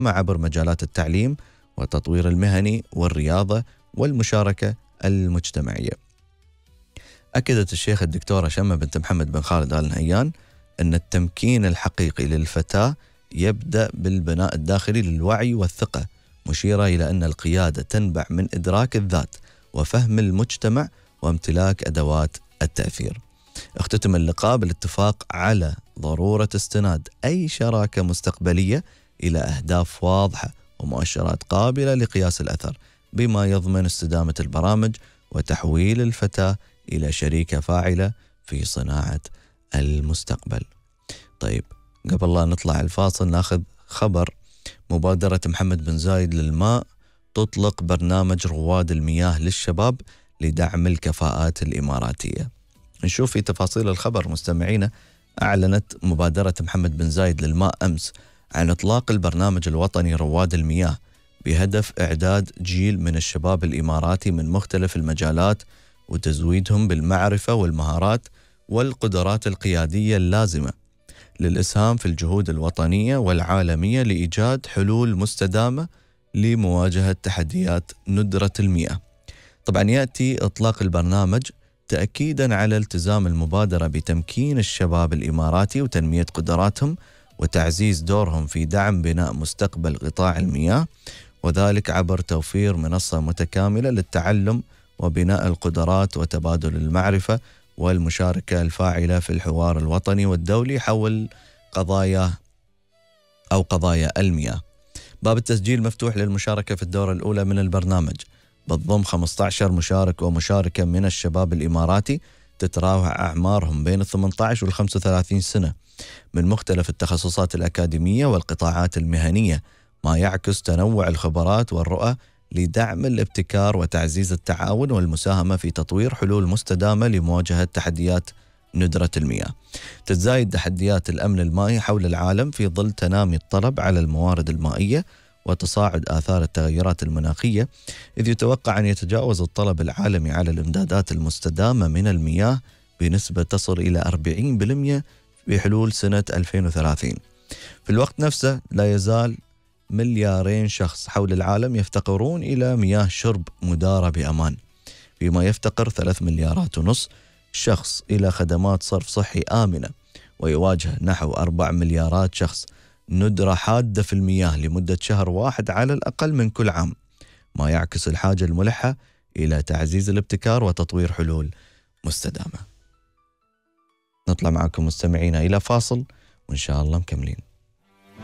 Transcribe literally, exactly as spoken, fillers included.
عبر مجالات التعليم والتطوير المهني والرياضة والمشاركة المجتمعية. أكدت الشيخ الدكتورة شمة بنت محمد بن خالد آل نهيان أن التمكين الحقيقي للفتاة يبدأ بالبناء الداخلي للوعي والثقة، مشيرة إلى أن القيادة تنبع من إدراك الذات وفهم المجتمع وامتلاك أدوات التأثير. اختتم اللقاء بالاتفاق على ضرورة استناد أي شراكة مستقبلية إلى أهداف واضحة ومؤشرات قابلة لقياس الأثر، بما يضمن استدامة البرامج وتحويل الفتاة إلى شريكة فاعلة في صناعة المستقبل. طيب، قبل لا نطلع الفاصل ناخذ خبر. مبادرة محمد بن زايد للماء تطلق برنامج رواد المياه للشباب لدعم الكفاءات الإماراتية. نشوف في تفاصيل الخبر مستمعينا. أعلنت مبادرة محمد بن زايد للماء أمس عن إطلاق البرنامج الوطني رواد المياه بهدف إعداد جيل من الشباب الإماراتي من مختلف المجالات وتزويدهم بالمعرفة والمهارات والقدرات القيادية اللازمة للإسهام في الجهود الوطنية والعالمية لإيجاد حلول مستدامة لمواجهة تحديات ندرة المياه. طبعا يأتي إطلاق البرنامج تأكيدا على التزام المبادرة بتمكين الشباب الإماراتي وتنمية قدراتهم وتعزيز دورهم في دعم بناء مستقبل قطاع المياه، وذلك عبر توفير منصة متكاملة للتعلم وبناء القدرات وتبادل المعرفة والمشاركة الفاعلة في الحوار الوطني والدولي حول قضايا أو قضايا المياه. باب التسجيل مفتوح للمشاركة في الدورة الأولى من البرنامج، بتضم خمسة عشر مشارك ومشاركة من الشباب الإماراتي تتراوح أعمارهم بين ثمانية عشر و خمسة وثلاثين سنة من مختلف التخصصات الأكاديمية والقطاعات المهنية، ما يعكس تنوع الخبرات والرؤى لدعم الابتكار وتعزيز التعاون والمساهمة في تطوير حلول مستدامة لمواجهة تحديات ندرة المياه. تتزايد تحديات الأمن المائي حول العالم في ظل تنامي الطلب على الموارد المائية وتصاعد آثار التغيرات المناخية، إذ يتوقع أن يتجاوز الطلب العالمي على الإمدادات المستدامة من المياه بنسبة تصل إلى أربعين بالمئة بحلول سنة ألفين وثلاثين. في الوقت نفسه لا يزال مليارين شخص حول العالم يفتقرون إلى مياه شرب مدارة بأمان، فيما يفتقر ثلاث مليارات ونص شخص إلى خدمات صرف صحي آمنة، ويواجه نحو أربع مليارات شخص ندرة حادة في المياه لمدة شهر واحد على الأقل من كل عام، ما يعكس الحاجة الملحة إلى تعزيز الابتكار وتطوير حلول مستدامة. نطلع معكم مستمعينا إلى فاصل وإن شاء الله مكملين.